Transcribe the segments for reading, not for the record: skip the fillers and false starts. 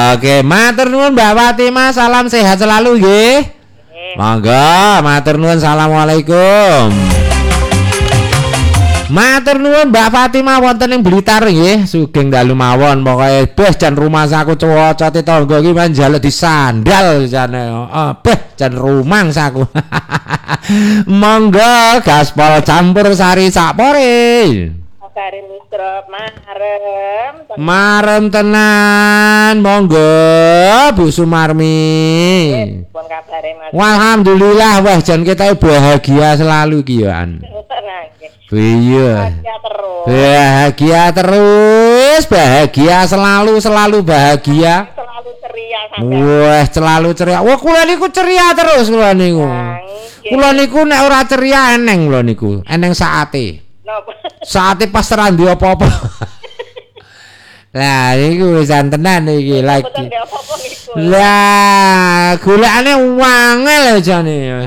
Oke, matur nuwun Mbak Fatimah, salam sehat selalu nggih. Monggo, matur nuwun, assalamualaikum. Matur nuwun Mbak Fatimah wonten ing Blitar nggih, sugeng dalu mawon pokoke beh jan rumah saku cocote tangga iki men njaluk disandal jane. Beh jan rumang saku. Monggo gaspol campur sari sakpore. Sari Lustra marem tenan, monggo Bu Sumarmi. Pun kabare Mas. Alhamdulillah wah jan kita bahagia selalu ki ya an. Iya. Bahagia terus, bahagia selalu bahagia. Selalu ceria sampean. Wah, selalu ceria. Wah, kula niku ceria terus kula niku. Kula niku nek ora ceria eneng kula niku, eneng saate. Saate pas randi apa-apa. Lah niku wisan tenan iki lagi. Lah golekane wangel jane.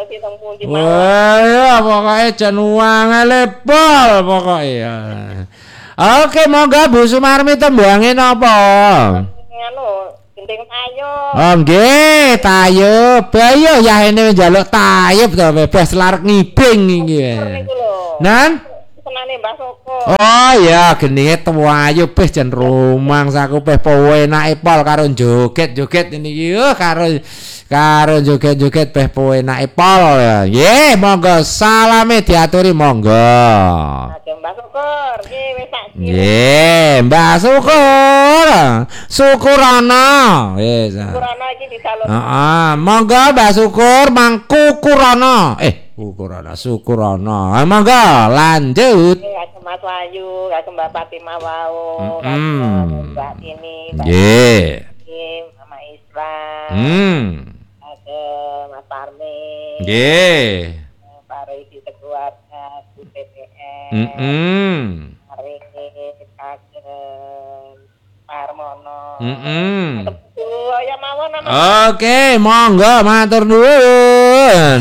Wah, pokoke jan wangel bol pokoke. Oke, monggo Bu Sumarmi tembange napa? Nganu, gending tayub. Oh nggih, tayub. Bayo yahene njaluk tayub to bebas larek ngibing iki. Nan senane Mbah Soko. Oh ya, gendinge tuwayu beh jan rumang saku beh powe enake pol karo joget-joget niki. Karo joget-joget beh powe enake pol. Nggih, monggo salame diaturi monggo. Mbah Syukur, nggih wis sak. Nggih, Mbah Syukur. Syukurana. Wis. Syukurana iki disalur. Heeh, monggo Mbah Syukur mangkukurana. Syukurana. Monggo lanjut. Kagem Mas Wahyu, kagem Mbak Fatimah wau, Mbak ini. Nggih. Mama Islam. Kagem Mas Parmi. Nggih. Pak Riki keluarga Bu TPN. Hari kagem Parmono. Ya mawon nama. Oke, monggo matur nuwun.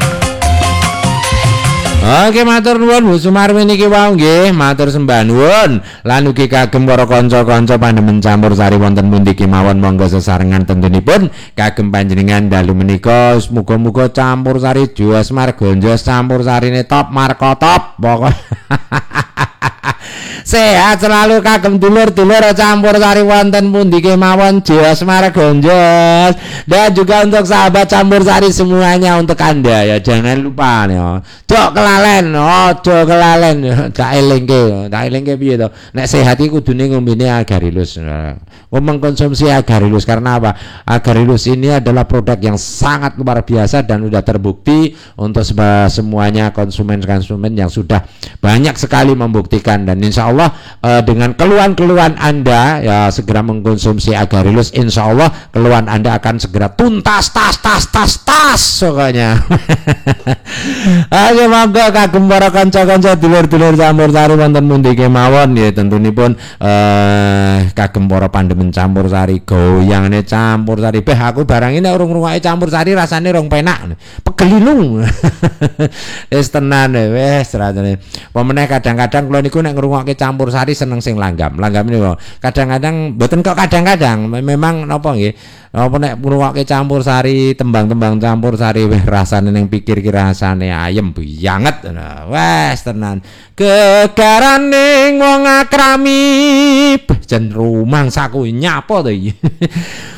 Oke, matur nuwun Bu Sumarmi niki wau nggih, matur sembah nuwun. Lan ugi kagem para kanca-kanca pandemen campur sari wonten pundi kemawon monggo sesarengan tentunipun kagem panjenengan dalu menika muga-muga campur sari Jawa Margonjo campur sarine top marko top pokok. Sehat selalu kagem dulur-dulur campur sari wonten pundi kemawon Jawa Margonjo. Dan juga untuk sahabat campur sari semuanya untuk Anda ya jangan lupa ya. Dok kelalen, ojo kelalen. Tak elingke piye to. Nek sehat iku kudune ngombene Agarilus. Mengkonsumsi Agarilus karena apa? Agarilus ini adalah produk yang sangat luar biasa dan sudah terbukti untuk semuanya konsumen-konsumen yang sudah banyak sekali membuktikan dan insya Allah dengan keluhan-keluhan Anda ya segera mengkonsumsi Agarilus, insya Allah keluhan Anda akan segera tuntas tas pokoknya. Ayo monggo kagem para kanca-kanca dulur-dulur campur sari wonten pundi kemawon ya tentunipun kagem para pandemen campur sari goyangane campur sari beh aku barang ini urung ngrungokke campur sari rasane rong penak pegelinu. Wis tenan wis rasane pemeneh kadang-kadang kula niku nek ngrungokke campur sari seneng sing langgam niku kadang-kadang mboten kok kadang-kadang memang napa nggih apa nek ngrungokke campur sari tembang-tembang campur sari weh rasane ning pikir ki rasane ayem banget wes tenan gegaraning wong akrami jen rumang saku nyapa to iki.